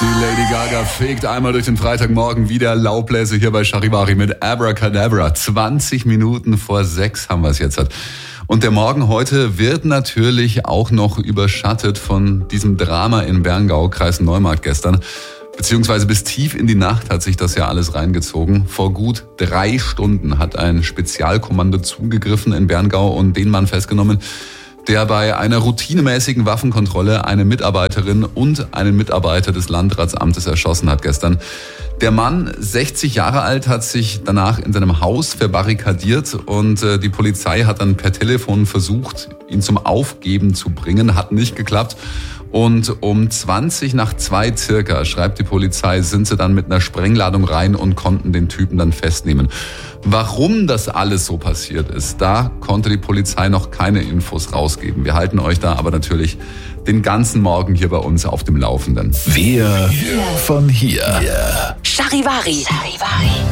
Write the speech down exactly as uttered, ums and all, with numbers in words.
Die Lady Gaga fegt einmal durch den Freitagmorgen wie der Laubbläser hier bei Charivari mit Abracadabra. zwanzig Minuten vor sechs haben wir es jetzt. Und der Morgen heute wird natürlich auch noch überschattet von diesem Drama in Berngau, Kreis Neumarkt gestern. Beziehungsweise bis tief in die Nacht hat sich das ja alles reingezogen. Vor gut drei Stunden hat ein Spezialkommando zugegriffen in Berngau und den Mann festgenommen, der bei einer routinemäßigen Waffenkontrolle eine Mitarbeiterin und einen Mitarbeiter des Landratsamtes erschossen hat gestern. Der Mann, sechzig Jahre alt, hat sich danach in seinem Haus verbarrikadiert und äh, die Polizei hat dann per Telefon versucht, ihn zum Aufgeben zu bringen, hat nicht geklappt. Und um zwanzig nach zwei circa, schreibt die Polizei, sind sie dann mit einer Sprengladung rein und konnten den Typen dann festnehmen. Warum das alles so passiert ist, da konnte die Polizei noch keine Infos rausgeben. Wir halten euch da aber natürlich den ganzen Morgen hier bei uns auf dem Laufenden. Wir von hier. Charivari. Charivari.